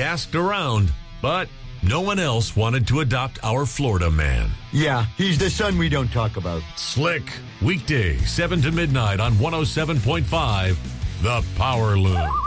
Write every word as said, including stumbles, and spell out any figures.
asked around, but no one else wanted to adopt our Florida man. Yeah, he's the son we don't talk about. Slick, weekday, seven to midnight on one oh seven point five, The Power Loom.